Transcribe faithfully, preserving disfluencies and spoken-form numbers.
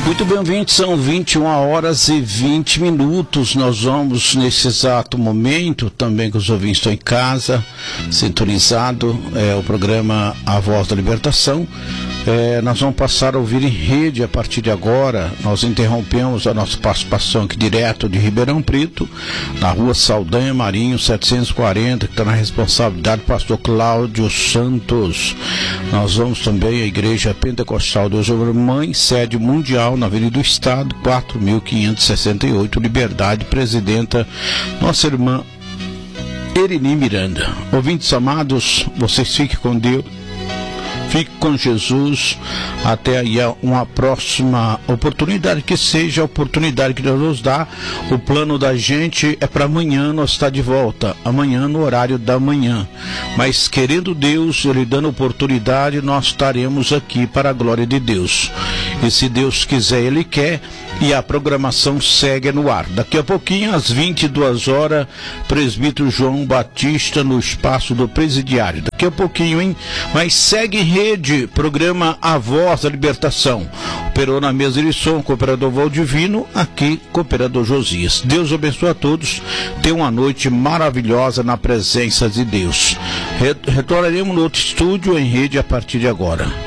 Muito bem, ouvintes, são vinte e uma horas e vinte minutos. Nós vamos, nesse exato momento, também que os ouvintes estão em casa, sintonizado, é, o programa A Voz da Libertação. É, nós vamos passar a ouvir em rede a partir de agora. Nós interrompemos a nossa participação aqui direto de Ribeirão Preto, na rua Saldanha Marinho setecentos e quarenta, que está na responsabilidade do pastor Cláudio Santos. Nós vamos também à Igreja Pentecostal Deus Mãe, sede mundial, na Avenida do Estado, quatro mil quinhentos e sessenta e oito, Liberdade, presidenta nossa irmã Erini Miranda. Ouvintes amados, vocês fiquem com Deus. Fique com Jesus até aí uma próxima oportunidade, que seja a oportunidade que Deus nos dá. O plano da gente é para amanhã nós estar de volta, amanhã no horário da manhã. Mas querendo Deus, Ele dando oportunidade, nós estaremos aqui para a glória de Deus. E se Deus quiser, Ele quer, e a programação segue no ar. Daqui a pouquinho, às vinte e duas horas, presbítero João Batista no espaço do presidiário. Daqui a pouquinho, hein? Mas segue em rede, programa A Voz da Libertação. Operou na mesa de som, cooperador Valdivino, aqui, cooperador Josias. Deus abençoe a todos. Tenha uma noite maravilhosa na presença de Deus. Retornaremos no outro estúdio em rede a partir de agora.